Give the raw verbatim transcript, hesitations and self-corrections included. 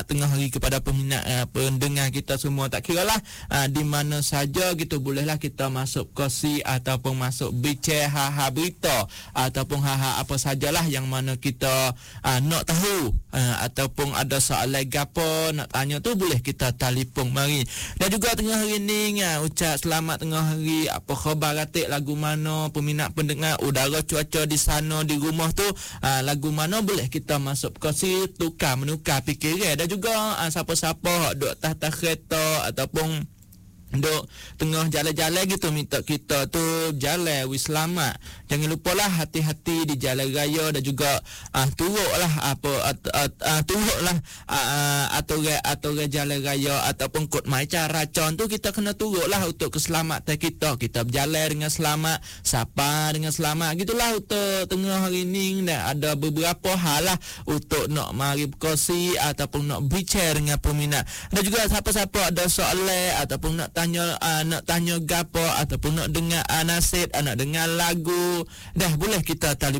peminat tengah hari kepada peminat uh, pendengar kita semua, tak kiralah uh, di mana saja gitu, bolehlah kita masuk kosi ataupun masuk bincang ha-ha berita ataupun ha-ha apa sajalah yang mana kita uh, nak tahu uh, ataupun ada soalan gapo nak tanya tu, boleh kita telefon mari. Dan juga tengah hari ni uh, ucap selamat tengah hari, apa khabar atik, lagu mana peminat pendengar, udara cuaca di sana di rumah tu uh, lagu mana, boleh kita masuk kosi tukar menukar fikiran. Dan juga uh, siapa-siapa duk atas kereta ataupun duk tengah jalan-jalan gitu, minta kita tu jalan wis selamat. Jangan lupalah hati-hati di jalan raya, dan juga uh, turutlah apa at, at, uh, turutlah uh, aturan-aturan jalan raya ataupun kod mai cara con tu, kita kena turutlah untuk keselamatan kita. Kita berjalan dengan selamat, sapa dengan selamat gitulah. Untuk tengah hari ni dah ada beberapa hal lah untuk nak mari berkongsi ataupun nak bicara dengan peminat. Dan juga siapa-siapa ada soalan ataupun nak tanya uh, nak tanya gapo ataupun nak dengar uh, nasihat, uh, nak dengar lagu, dah boleh kita telefon